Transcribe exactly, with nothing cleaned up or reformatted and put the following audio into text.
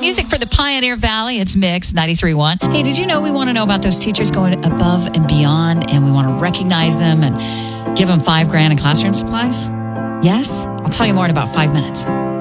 Music for the Pioneer Valley. It's Mix ninety-three point one. Hey, did you know we want to know about those teachers going above and beyond, and we want to recognize them and give them five grand in classroom supplies? Yes? I'll tell you more in about five minutes.